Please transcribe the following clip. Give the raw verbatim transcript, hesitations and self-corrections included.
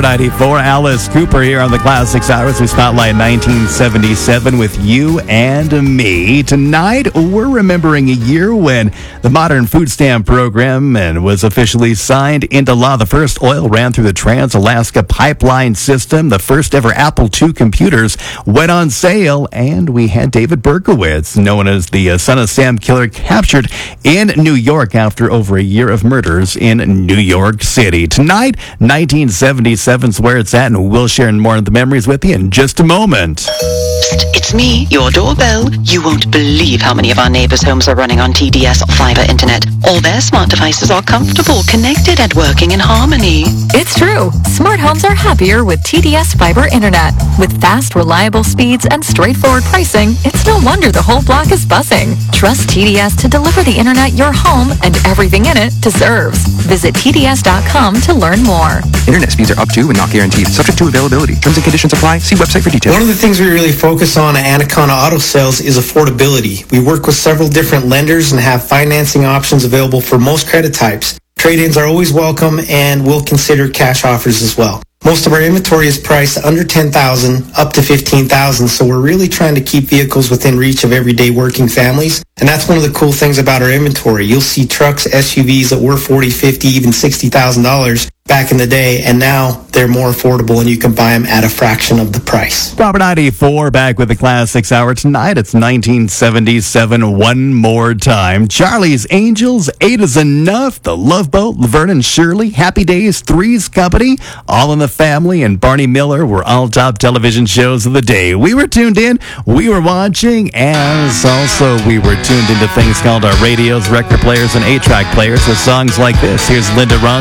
ninety-four, Alice Cooper here on the Classics Hour as we spotlight nineteen seventy-seven with you and me. Tonight, we're remembering a year when the modern food stamp program and was officially signed into law. The first oil ran through the Trans-Alaska Pipeline System. The first ever Apple two computers went on sale, and we had David Berkowitz, known as the uh, Son of Sam killer, captured in New York after over a year of murders in New York City. Tonight, nineteen seventy-seven's where it's at, and we'll share more of the memories with you in just a moment. Psst, it's me, your doorbell. You won't believe how many of our neighbors' homes are running on T D S fiber internet. All their smart devices are comfortable, connected, and working in harmony. It's true. Smart homes are happier with T D S fiber internet. With fast, reliable speeds and straightforward pricing, it's no wonder the whole block is buzzing. Trust T D S to deliver the internet your home and everything in it deserves. Visit T D S dot com to learn more. Internet speeds are up to and not guaranteed, subject to availability. Terms and conditions apply. See website for details. One of the things we really focus on at Anaconda Auto Sales is affordability. We work with several different lenders and have financing options available for most credit types. Trade-ins are always welcome, and we'll consider cash offers as well. Most of our inventory is priced under ten thousand dollars up to fifteen thousand dollars, so we're really trying to keep vehicles within reach of everyday working families. And that's one of the cool things about our inventory. You'll see trucks, S U Vs that were forty thousand dollars, fifty thousand dollars, even sixty thousand dollars back in the day, and now they're more affordable and you can buy them at a fraction of the price. Proper ninety-four back with the Classics Hour. Tonight it's nineteen seventy-seven one more time. Charlie's Angels, Eight is Enough, The Love Boat, Laverne and Shirley, Happy Days, Three's Company, All in the Family, and Barney Miller were all top television shows of the day. We were tuned in, we were watching, as also we were tuned into things called our radios, record players, and eight-track players with songs like this. Here's Linda Ronstadt.